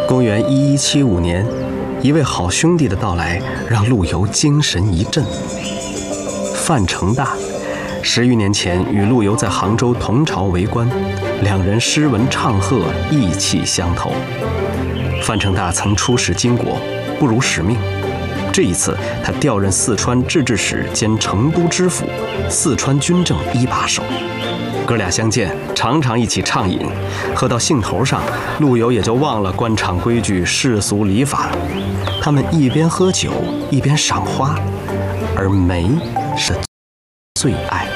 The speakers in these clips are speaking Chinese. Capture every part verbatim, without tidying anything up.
公元一一七五年，一位好兄弟的到来让陆游精神一振。范成大十余年前与陆游在杭州同朝为官，两人诗文唱和，意气相投。范成大曾出使金国，不辱使命。这一次，他调任四川制置使兼成都知府，四川军政一把手。哥俩相见，常常一起畅饮，喝到兴头上，陆游也就忘了官场规矩、世俗礼法。他们一边喝酒，一边赏花，而梅是最爱。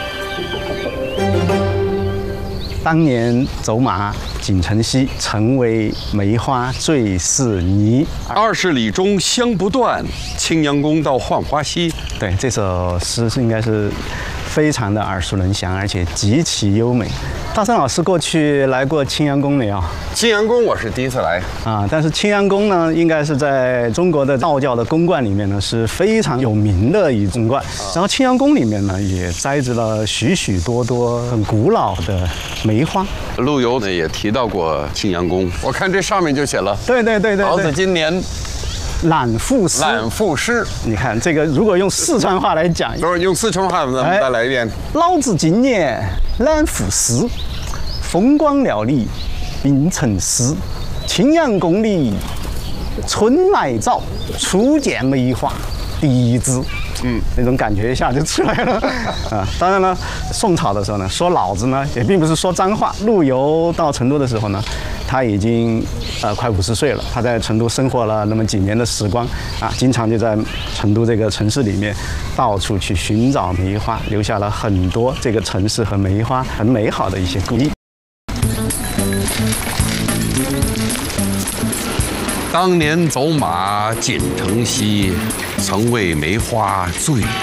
当年走马锦城西，曾为梅花醉似泥。 二十里中香不断，青阳宫到浣花溪。 对，这首诗是应该是非常的耳熟能详，而且极其优美。大山老师过去来过青阳宫没有？ 青阳宫我是第一次来啊，但是青阳宫呢，应该是在中国的道教的宫观里面呢是非常有名的一宫观。然后青阳宫里面呢也栽植了许许多多很古老的梅花。 陆游呢也提到过青阳宫，我看这上面就写了， 对对对对， 老子今年览赋诗。 览赋诗， 你看这个，如果用四川话来讲， 不是用四川话，咱们再来一遍。 老子今年览赋诗，风光寥丽，并成诗。青阳宫里春来早，初见梅花第一枝。嗯，那种感觉一下就出来了啊！当然了，宋朝的时候呢，说老子呢也并不是说脏话。陆游到成都的时候呢，他已经呃快五十岁了，他在成都生活了那么几年的时光啊，经常就在成都这个城市里面到处去寻找梅花，留下了很多这个城市和梅花很美好的一些故忆。 当年走马锦城西，曾为梅花醉